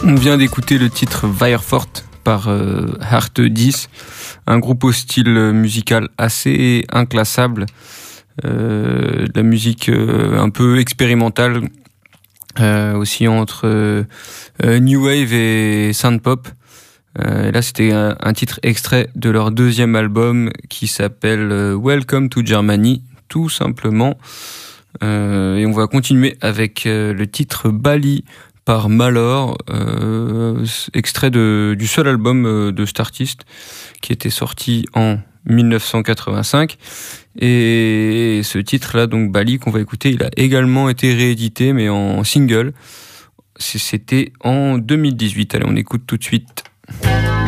On vient d'écouter le titre Firefort par Heart 10, un groupe au style musical assez inclassable, de la musique un peu expérimentale, aussi entre New Wave et Synthpop. Et là, c'était un titre extrait de leur deuxième album qui s'appelle Welcome to Germany, tout simplement. Et on va continuer avec le titre Bali par Malor, extrait du seul album de cet artiste qui était sorti en 1985. Et ce titre-là, donc Bali, qu'on va écouter, il a également été réédité, mais en single. C'était en 2018. Allez, on écoute tout de suite.